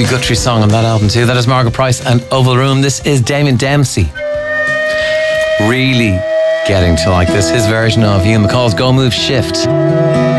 Guthrie song on that album too. That is Margaret Price and Oval Room. This is Damien Dempsey. Really getting to like this. His version of Ian McCall's Go Move Shift.